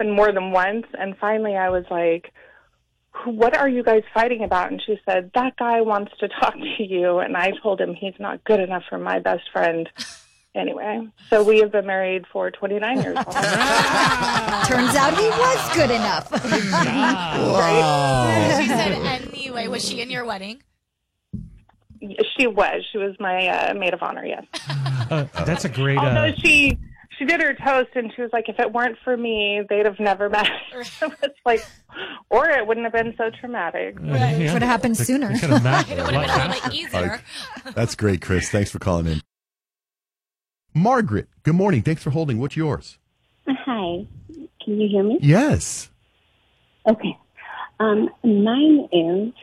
happened more than once. And finally I was like, what are you guys fighting about? And she said, that guy wants to talk to you. And I told him he's not good enough for my best friend. Anyway, so we have been married for 29 years. Turns out he was good enough. Right? She said, anyway, was she in your wedding? She was. She was my maid of honor, yes. That's a great... Although she did her toast, and she was like, if it weren't for me, they'd have never met. It's like, or it wouldn't have been so traumatic. Right. It would have happened sooner. It would have been a little easier. That's great, Chris. Thanks for calling in. Margaret, good morning. Thanks for holding. What's yours? Hi. Can you hear me? Yes. Okay. Mine is,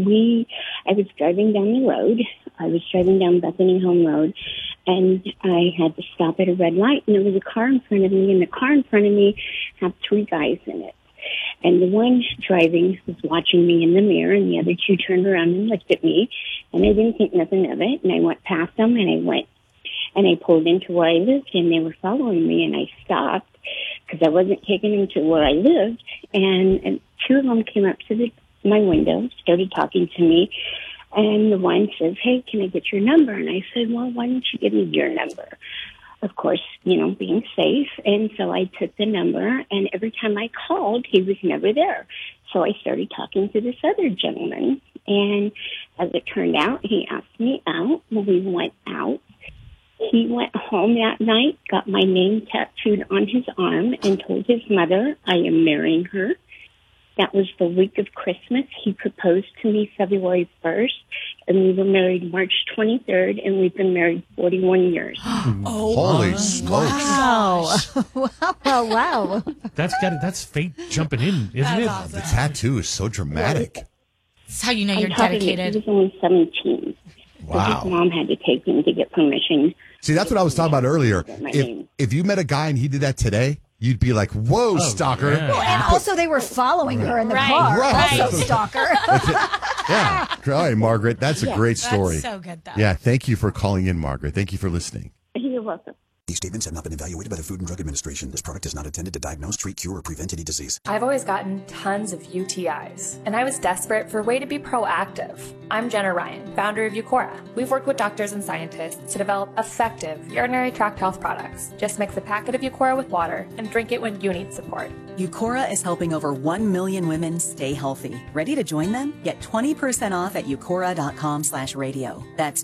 I was driving down the road. I was driving down Bethany Home Road, and I had to stop at a red light, and there was a car in front of me, and the car in front of me had 3 guys in it. And the one driving was watching me in the mirror, and the other 2 turned around and looked at me, and I didn't think nothing of it, and I went past them, and I pulled into where I lived, and they were following me, and I stopped because I wasn't taking them to where I lived. And 2 of them came up to my window, started talking to me, and the one says, hey, can I get your number? And I said, well, why don't you give me your number? Of course, being safe. And so I took the number, and every time I called, he was never there. So I started talking to this other gentleman, and as it turned out, he asked me out. We went out. He went home that night, got my name tattooed on his arm, and told his mother I am marrying her. That was the week of Christmas. He proposed to me February 1st, and we were married March 23rd, and we've been married 41 years. Holy smokes. Wow. Wow. That's fate jumping in, isn't it? Awesome. The tattoo is so dramatic. That's how you know you're I'm talking dedicated. He was only 17. So Wow. his mom had to take him to get permission. See, that's what I was talking about earlier. My name. If you met a guy and he did that today, you'd be like, whoa, stalker. yeah. Well, and also they were following her in the Right, car. right. Also stalker. Yeah. All right, Margaret. That's a great story. That's so good, though. Yeah. Thank you for calling in, Margaret. Thank you for listening. You're welcome. These statements have not been evaluated by the Food and Drug Administration. This product is not intended to diagnose, treat, cure, or prevent any disease. I've always gotten tons of UTIs, and I was desperate for a way to be proactive. I'm Jenna Ryan, founder of Eucora. We've worked with doctors and scientists to develop effective urinary tract health products. Just mix a packet of Eucora with water and drink it when you need support. Eucora is helping over 1 million women stay healthy. Ready to join them? Get 20% off at eucora.com/radio. That's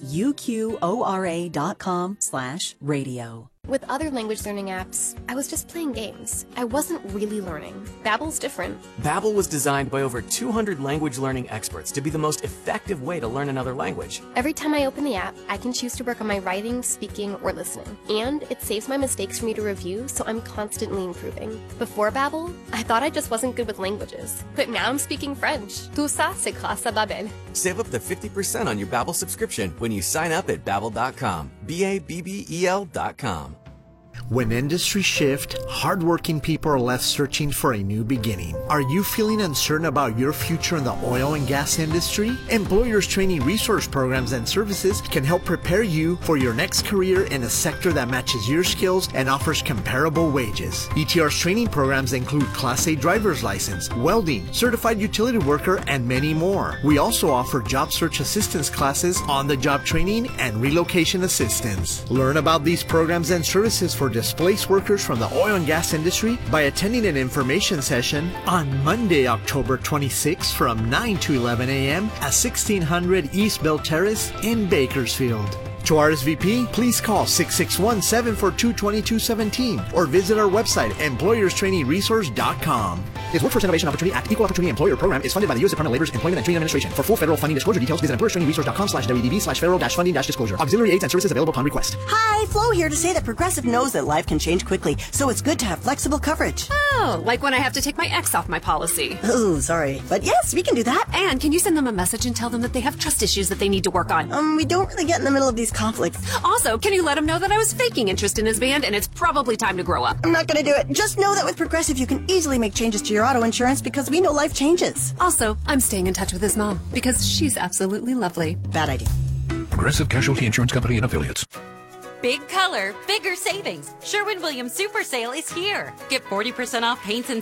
UQORA.com/radio. With other language learning apps, I was just playing games. I wasn't really learning. Babbel's different. Babbel was designed by over 200 language learning experts to be the most effective way to learn another language. Every time I open the app, I can choose to work on my writing, speaking, or listening. And it saves my mistakes for me to review, so I'm constantly improving. Before Babbel, I thought I just wasn't good with languages. But now I'm speaking French. Tout ça, c'est grâce à Babbel. Save up to 50% on your Babbel subscription when you sign up at Babbel.com. BABBEL.com. When industries shift, hardworking people are left searching for a new beginning. Are you feeling uncertain about your future in the oil and gas industry? Employers Training Resource Programs and Services can help prepare you for your next career in a sector that matches your skills and offers comparable wages. ETR's training programs include Class A driver's license, welding, certified utility worker, and many more. We also offer job search assistance classes, on-the-job training, and relocation assistance. Learn about these programs and services for displaced workers from the oil and gas industry by attending an information session on Monday, October 26 from 9 to 11 a.m. at 1600 East Bell Terrace in Bakersfield. To RSVP, please call 661-742-2217 or visit our website, employerstrainingresource.com. This Workforce Innovation Opportunity Act Equal Opportunity Employer Program is funded by the U.S. Department of Labor's Employment and Training Administration. For full federal funding disclosure details, visit employerstrainingresource.com/WDB/federal-funding-disclosure. Auxiliary aids and services available upon request. Hi, Flo here to say that Progressive knows that life can change quickly, so it's good to have flexible coverage. Oh, like when I have to take my ex off my policy. Oh, sorry. But yes, we can do that. And can you send them a message and tell them that they have trust issues that they need to work on? We don't really get in the middle of these conflicts. Also, can you let him know that I was faking interest in his band and it's probably time to grow up? I'm not going to do it. Just know that with Progressive, you can easily make changes to your auto insurance because we know life changes. Also, I'm staying in touch with his mom because she's absolutely lovely. Bad idea. Progressive Casualty Insurance Company and Affiliates. Big color, bigger savings. Sherwin-Williams Super Sale is here. Get 40% off paints and